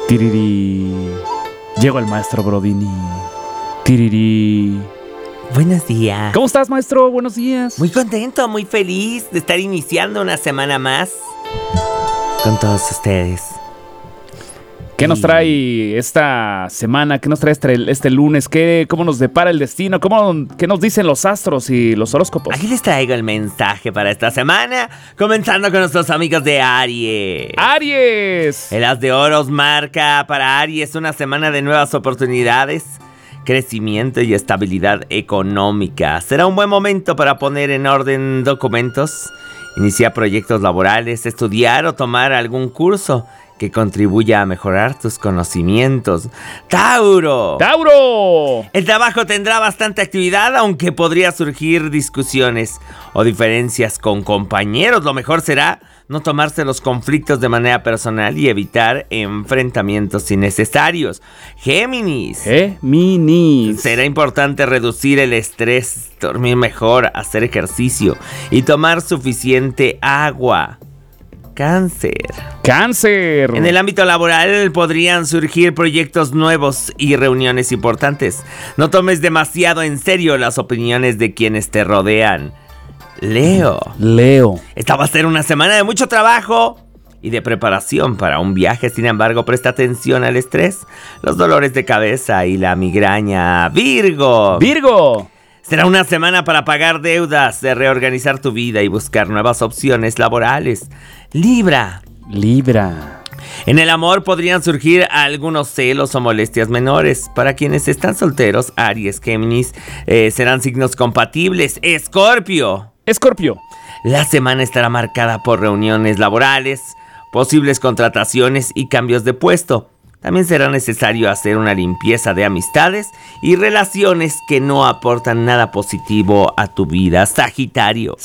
Tiriri. Llegó el maestro Brodini. Tiriri. Buenos días. ¿Cómo estás, maestro? Buenos días. Muy contento, muy feliz de estar iniciando una semana más con todos ustedes. ¿Qué nos trae esta semana? ¿Qué nos trae este lunes? ¿Cómo nos depara el destino? ¿Qué nos dicen los astros y los horóscopos? Aquí les traigo el mensaje para esta semana, comenzando con nuestros amigos de Aries. ¡Aries! El As de Oros marca para Aries una semana de nuevas oportunidades, crecimiento y estabilidad económica. Será un buen momento para poner en orden documentos, iniciar proyectos laborales, estudiar o tomar algún curso que contribuya a mejorar tus conocimientos. ¡Tauro! ¡Tauro! El trabajo tendrá bastante actividad, aunque podría surgir discusiones o diferencias con compañeros. Lo mejor será no tomarse los conflictos de manera personal y evitar enfrentamientos innecesarios. Géminis. Será importante reducir el estrés, dormir mejor, hacer ejercicio y tomar suficiente agua. Cáncer. En el ámbito laboral podrían surgir proyectos nuevos y reuniones importantes. No tomes demasiado en serio las opiniones de quienes te rodean. Leo. Esta va a ser una semana de mucho trabajo y de preparación para un viaje. Sin embargo, presta atención al estrés, los dolores de cabeza y la migraña. Virgo. Será una semana para pagar deudas, de reorganizar tu vida y buscar nuevas opciones laborales. Libra. En el amor podrían surgir algunos celos o molestias menores. Para quienes están solteros, Aries, Géminis, serán signos compatibles. Escorpio. La semana estará marcada por reuniones laborales, posibles contrataciones y cambios de puesto. También será necesario hacer una limpieza de amistades y relaciones que no aportan nada positivo a tu vida. Sagitario.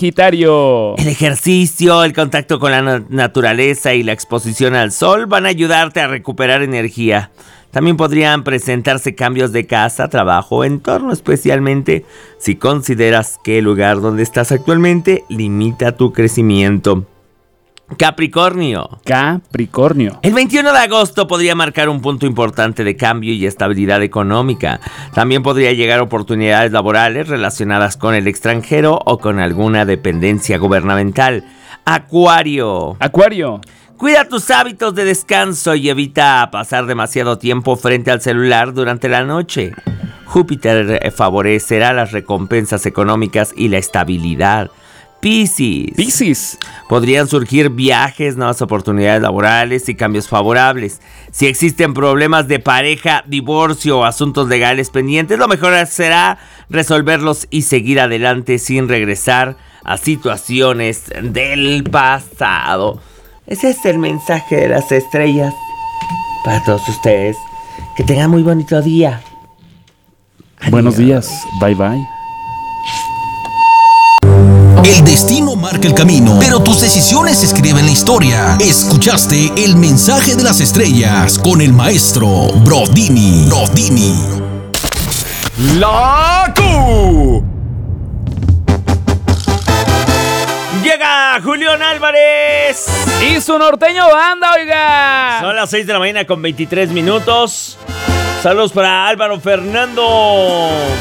El ejercicio, el contacto con la naturaleza y la exposición al sol van a ayudarte a recuperar energía. También podrían presentarse cambios de casa, trabajo o entorno, especialmente si consideras que el lugar donde estás actualmente limita tu crecimiento. Capricornio. El 21 de agosto podría marcar un punto importante de cambio y estabilidad económica. También podría llegar oportunidades laborales relacionadas con el extranjero o con alguna dependencia gubernamental. Acuario. Cuida tus hábitos de descanso y evita pasar demasiado tiempo frente al celular durante la noche. Júpiter favorecerá las recompensas económicas y la estabilidad. Piscis. Podrían surgir viajes, nuevas oportunidades laborales y cambios favorables. Si existen problemas de pareja, divorcio o asuntos legales pendientes, lo mejor será resolverlos y seguir adelante sin regresar a situaciones del pasado. Ese es el mensaje de las estrellas para todos ustedes. Que tengan muy bonito día. Adiós. Buenos días. Bye bye. El destino marca el camino, pero tus decisiones escriben la historia. Escuchaste el mensaje de las estrellas con el maestro Brodini. ¡La Q! Llega Julián Álvarez y su norteño banda, oiga. Son las 6 de la mañana con 23 minutos. Saludos para Álvaro Fernando.